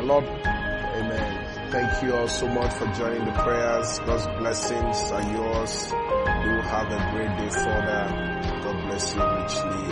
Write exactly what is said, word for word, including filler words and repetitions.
Lord. Amen. Thank you all so much for joining the prayers. God's blessings are yours. You have a great day further. God bless you richly.